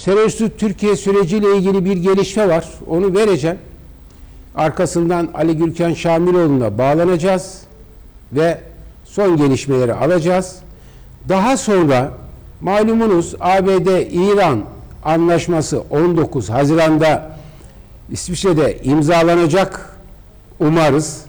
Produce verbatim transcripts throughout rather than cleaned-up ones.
terörsüz Türkiye süreciyle ilgili bir gelişme var. Onu vereceğim. Arkasından Ali Gürkan Şamiloğlu'na bağlanacağız ve son gelişmeleri alacağız. Daha sonra malumunuz A B D-İran anlaşması on dokuz Haziran'da İsviçre'de imzalanacak umarız.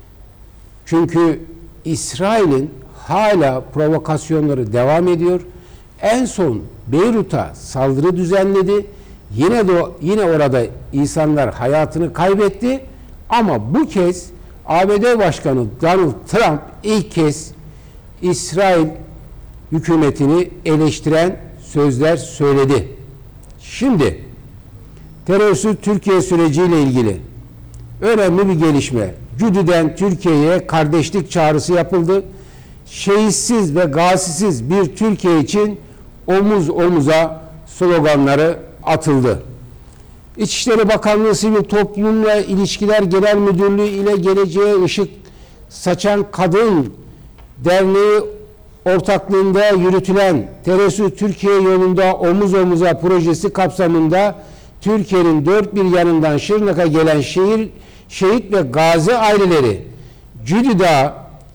Çünkü İsrail'in hala provokasyonları devam ediyor. En son Beyrut'a saldırı düzenledi. Yine de yine orada insanlar hayatını kaybetti. Ama bu kez A B D Başkanı Donald Trump ilk kez İsrail hükümetini eleştiren sözler söyledi. Şimdi terörsüz Türkiye süreciyle ilgili önemli bir gelişme. Cüdü'den Türkiye'ye kardeşlik çağrısı yapıldı. Şehitsiz ve gazisiz bir Türkiye için omuz omuza sloganları atıldı. İçişleri Bakanlığı Sivil Toplumla İlişkiler Genel Müdürlüğü ile Geleceğe Işık Saçan Kadın Derneği ortaklığında yürütülen Terörsüz Türkiye Yolunda Omuz Omuza projesi kapsamında Türkiye'nin dört bir yanından Şırnak'a gelen şehir, şehit ve gazi aileleri Cüdü'de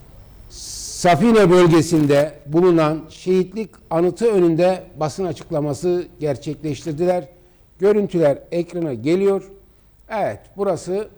Safine bölgesinde bulunan şehitlik anıtı önünde basın açıklaması gerçekleştirdiler. Görüntüler ekrana geliyor. Evet, burası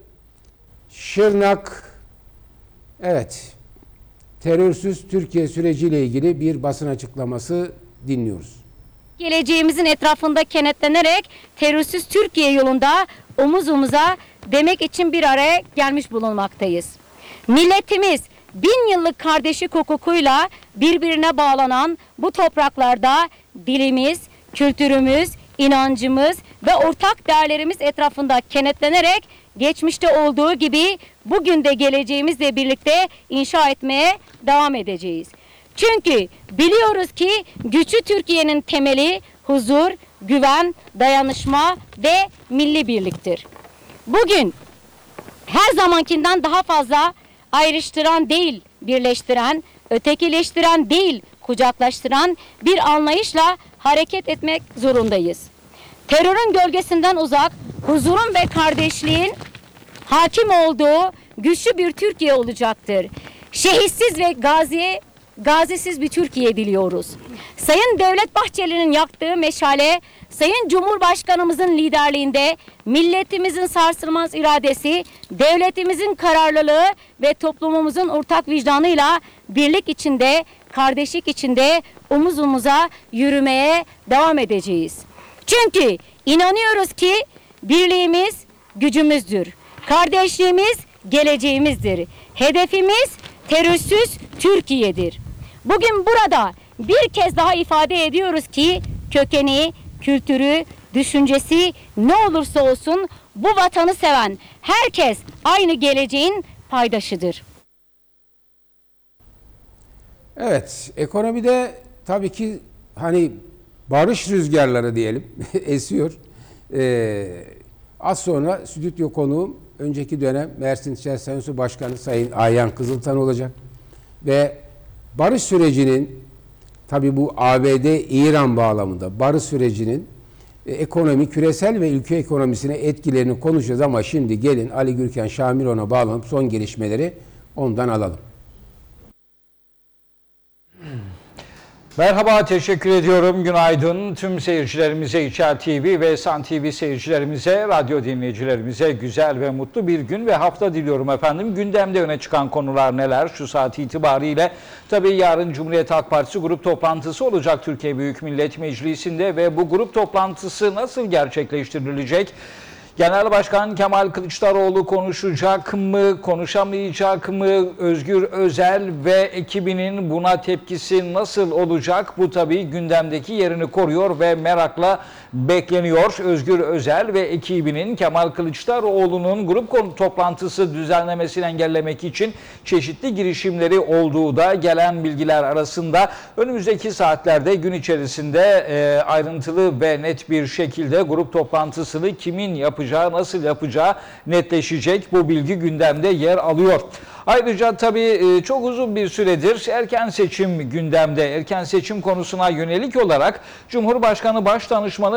Şırnak. Evet, terörsüz Türkiye süreciyle ilgili bir basın açıklaması dinliyoruz. Geleceğimizin etrafında kenetlenerek terörsüz Türkiye yolunda omuz omuza demek için bir araya gelmiş bulunmaktayız. Milletimiz bin yıllık kardeşlik hukukuyla birbirine bağlanan bu topraklarda dilimiz, kültürümüz, inancımız ve ortak değerlerimiz etrafında kenetlenerek geçmişte olduğu gibi bugün de geleceğimizle birlikte inşa etmeye devam edeceğiz. Çünkü biliyoruz ki güçlü Türkiye'nin temeli huzur, güven, dayanışma ve milli birliktir. Bugün her zamankinden daha fazla ayrıştıran değil, birleştiren, ötekileştiren değil, kucaklaştıran bir anlayışla hareket etmek zorundayız. Terörün gölgesinden uzak, huzurun ve kardeşliğin hakim olduğu güçlü bir Türkiye olacaktır. Şehitsiz ve gazi, gazisiz bir Türkiye diliyoruz. Sayın Devlet Bahçeli'nin yaktığı meşale, Sayın Cumhurbaşkanımızın liderliğinde milletimizin sarsılmaz iradesi, devletimizin kararlılığı ve toplumumuzun ortak vicdanıyla birlik içinde, kardeşlik içinde omuz omuza yürümeye devam edeceğiz. Çünkü inanıyoruz ki birliğimiz gücümüzdür. Kardeşliğimiz geleceğimizdir. Hedefimiz terörsüz Türkiye'dir. Bugün burada bir kez daha ifade ediyoruz ki kökeni, kültürü, düşüncesi ne olursa olsun bu vatanı seven herkes aynı geleceğin paydaşıdır. Evet, ekonomide tabii ki hani barış rüzgarları diyelim esiyor. Ee, az sonra stüdyo konuğum önceki dönem Mersin İlçe Sensu Başkanı Sayın Ayhan Kızıltan olacak. Ve barış sürecinin tabii bu A B D-İran bağlamında barış sürecinin e, ekonomi, küresel ve ülke ekonomisine etkilerini konuşacağız ama şimdi gelin Ali Gürkan Şamiloğlu'na bağlanıp son gelişmeleri ondan alalım. Merhaba, teşekkür ediyorum. Günaydın tüm seyircilerimize, İçer T V ve San T V seyircilerimize, radyo dinleyicilerimize güzel ve mutlu bir gün ve hafta diliyorum efendim. Gündemde öne çıkan konular neler şu saat itibariyle? Tabii yarın Cumhuriyet Halk Partisi grup toplantısı olacak Türkiye Büyük Millet Meclisi'nde ve bu grup toplantısı nasıl gerçekleştirilecek? Genel Başkan Kemal Kılıçdaroğlu konuşacak mı, konuşamayacak mı? Özgür Özel ve ekibinin buna tepkisi nasıl olacak? Bu tabii gündemdeki yerini koruyor ve merakla bekleniyor. Özgür Özel ve ekibinin Kemal Kılıçdaroğlu'nun grup toplantısı düzenlemesini engellemek için çeşitli girişimleri olduğu da gelen bilgiler arasında. Önümüzdeki saatlerde gün içerisinde e, ayrıntılı ve net bir şekilde grup toplantısını kimin yapacağı, nasıl yapacağı netleşecek. Bu bilgi gündemde yer alıyor. Ayrıca tabii çok uzun bir süredir erken seçim gündemde. Erken seçim konusuna yönelik olarak Cumhurbaşkanı Başdanışmanı